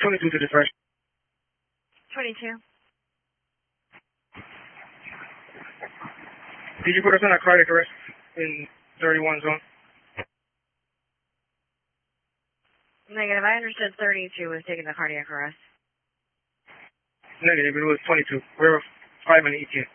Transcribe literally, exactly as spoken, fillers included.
twenty-two to dispatch. twenty-two. Did you put us on a cardiac arrest in thirty-one zone? Negative. I understood thirty-two was taking the cardiac arrest. Negative. It was twenty-two. We're five and eighteen.